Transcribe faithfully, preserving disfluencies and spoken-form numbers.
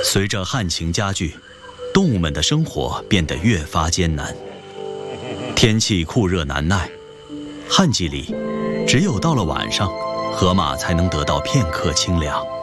随着旱情加剧，动物们的生活变得越发艰难。天气酷热难耐，旱季里，只有到了晚上，河马才能得到片刻清凉。